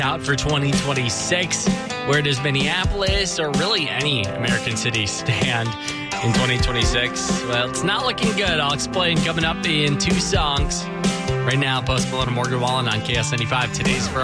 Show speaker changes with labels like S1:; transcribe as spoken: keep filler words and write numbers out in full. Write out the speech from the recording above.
S1: out for twenty twenty-six. Where does Minneapolis or really any American city stand in twenty twenty-six? Well, it's not looking good. I'll explain coming up in two songs. Right now, Post Malone and Morgan Wallen on K S ninety-five. Today's